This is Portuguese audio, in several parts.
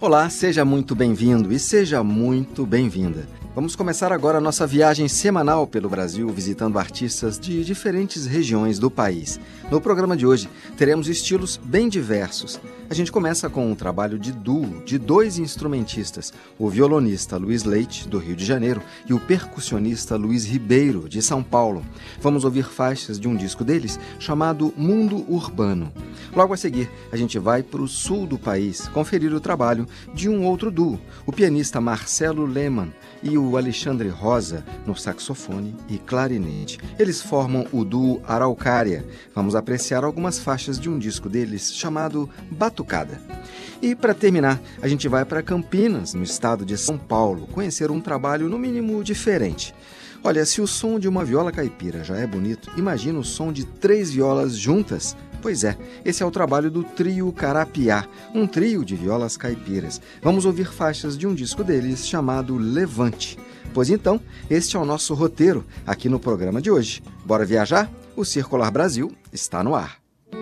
Olá, seja muito bem-vindo e seja muito bem-vinda. Vamos começar agora a nossa viagem semanal pelo Brasil, visitando artistas de diferentes regiões do país. No programa de hoje, teremos estilos bem diversos. A gente começa com um trabalho de duo de dois instrumentistas, o violonista Luiz Leite, do Rio de Janeiro, e o percussionista Luiz Ribeiro, de São Paulo. Vamos ouvir faixas de um disco deles, chamado Mundo Urbano. Logo a seguir, a gente vai para o sul do país, conferir o trabalho de um outro duo, o pianista Marcelo Lehmann e o Alexandre Rosa, no saxofone e clarinete. Eles formam o duo Araucária. Vamos apreciar algumas faixas de um disco deles chamado Batucada. E para terminar, a gente vai para Campinas, no estado de São Paulo, conhecer um trabalho no mínimo diferente. Olha, se o som de uma viola caipira já é bonito, imagina o som de 3 violas juntas. Pois é, esse é o trabalho do Trio Carapiá, um trio de violas caipiras. Vamos ouvir faixas de um disco deles chamado Levante. Pois então, este é o nosso roteiro aqui no programa de hoje. Bora viajar? O Circular Brasil está no ar.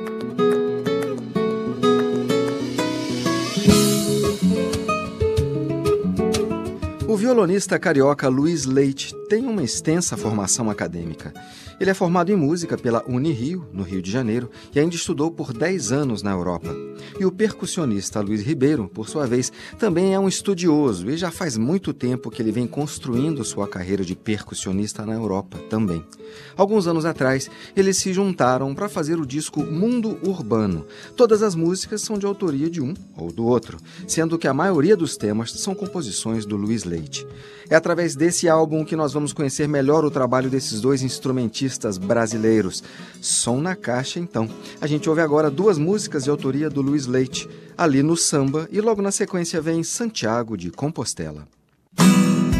O violonista carioca Luiz Leite tem uma extensa formação acadêmica. Ele é formado em música pela Unirio, no Rio de Janeiro, e ainda estudou por 10 anos na Europa. E o percussionista Luiz Ribeiro, por sua vez, também é um estudioso e já faz muito tempo que ele vem construindo sua carreira de percussionista na Europa também. Alguns anos atrás, eles se juntaram para fazer o disco Mundo Urbano. Todas as músicas são de autoria de um ou do outro, sendo que a maioria dos temas são composições do Luiz Leite. É através desse álbum que nós vamos conhecer melhor o trabalho desses dois instrumentistas brasileiros. Som na Caixa, então. A gente ouve agora 2 músicas de autoria do Luiz Leite, Ali no Samba, e logo na sequência vem Santiago de Compostela.